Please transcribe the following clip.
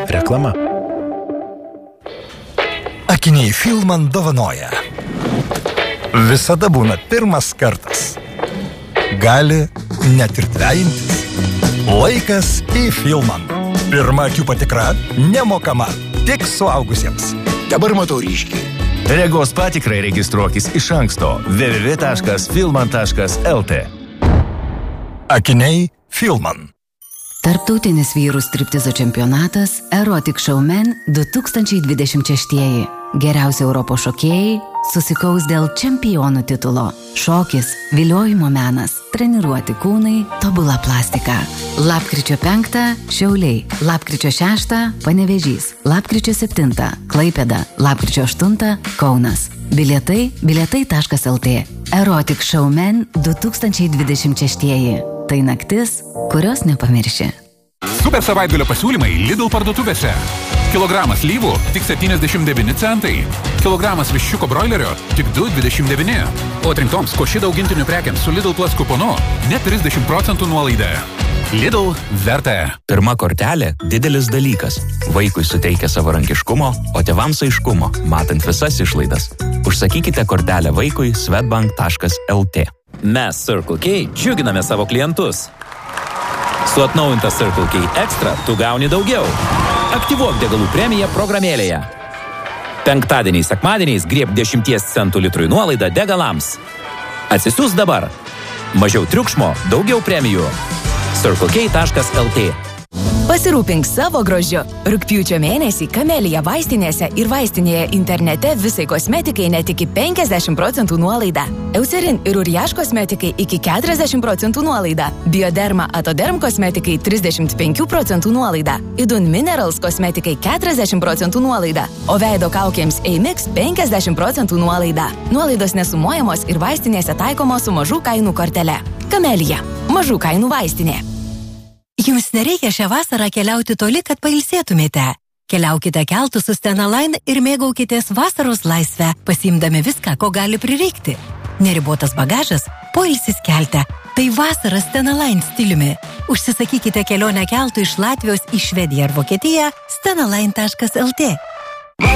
Reklama. Akiniai Filman dovanoja. Visada būna pirmas kartas. Gali net ir dvejintis. Laikas į Filman. Pirma akių patikra nemokama, tik suaugusiems. Dabar matau ryškiai. Regos patikrai registruokis iš anksto www.filman.lt. Akiniai Filman. Tarptautinis vyrų striptizo čempionatas Erotic Showman 2026. Geriausi Europos šokėjai susikaus dėl čempionų titulo. Šokis, viliojimo menas, treniruoti kūnai, tobula plastika. Lapkričio 5 Šiauliai, lapkričio 6 Panevėžys, lapkričio 7 Klaipėda, lapkričio 8 Kaunas. Bilietai.lt. Erotic Showman 2026. Tai naktis, kurios nepamirši. Super savaitgalio pasiūlymai Lidl parduotuvėse. Kilogramas lyvų tik 79 centai. Kilogramas viščiuko broilerio tik 2,29. O atrinktoms košidų augintinių prekiams su Lidl Plus kuponu net 30% nuolaida. Lidl verta. Pirma kortelė – didelis dalykas. Vaikui suteikia savarankiškumo, o tėvams aiškumo, matant visas išlaidas. Užsakykite kortelę vaikui swedbank.lt. Mes Circle K džiuginame savo klientus. Su atnaujinta Circle K Extra tu gauni daugiau. Aktyvuok degalų premiją programėlėje. Penktadieniais, sekmadieniais grieb 10 centų litrui nuolaidą degalams. Atsisiųs dabar. Mažiau triukšmo, daugiau premijų. CircleK.lt. Pasirūpink savo grožiu. Rugpjūčio mėnesį Kamelija vaistinėse ir vaistinėje internete visai kosmetikai net iki 50% nuolaida. Eucerin ir Uriaš kosmetikai iki 40% nuolaida. Bioderma Atoderm kosmetikai 35% nuolaida. Idun Minerals kosmetikai 40% nuolaida. O veido kaukėms Eimix 50% nuolaida. Nuolaidos nesumuojamos ir vaistinėse taikomos su mažų kainų kortele. Kamelija. Mažų kainų vaistinė. Jums nereikia šią vasarą keliauti toli, kad pailsėtumėte. Keliaukite keltu su Stena Line ir mėgaukitės vasaros laisvę, pasiimdami viską, ko gali prireikti. Neribotas bagažas, poilsis kelte. Tai vasara Stena Line stiliumi. Užsisakykite kelionę keltu iš Latvijos į Švediją ar Vokietiją stenaline.lt.